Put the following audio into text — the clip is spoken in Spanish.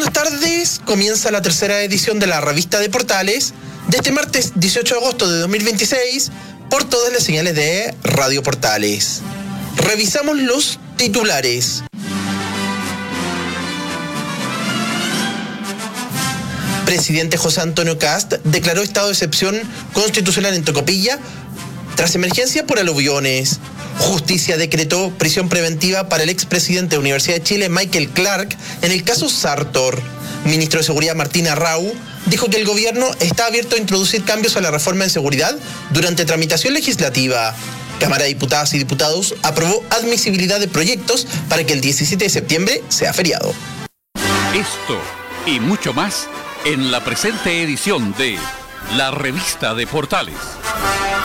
buenas tardes. Comienza la tercera edición de la revista de Portales de este martes 18 de agosto de 2026 por todas las señales de Radio Portales. Revisamos los titulares. Presidente José Antonio Kast declaró estado de excepción constitucional en Tocopilla tras emergencia por aluviones. Justicia decretó prisión preventiva para el expresidente de Universidad de Chile, Michael Clark, en el caso Sartor. Ministro de Seguridad Martín Arrau dijo que el gobierno está abierto a introducir cambios a la reforma de seguridad durante tramitación legislativa. Cámara de Diputadas y Diputados aprobó admisibilidad de proyectos para que el 17 de septiembre sea feriado. Esto y mucho más en la presente edición de la Revista de Portales.